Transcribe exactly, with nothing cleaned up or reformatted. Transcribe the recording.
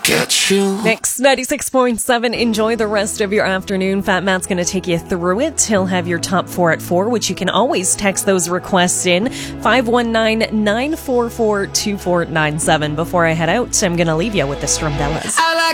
Get you. Next, ninety-six point seven. Enjoy the rest of your afternoon. Fat Matt's going to take you through it. He'll have your top four at four, which you can always text those requests in. five one nine, nine four four, two four nine seven. Before I head out, I'm going to leave you with the Strumdellas.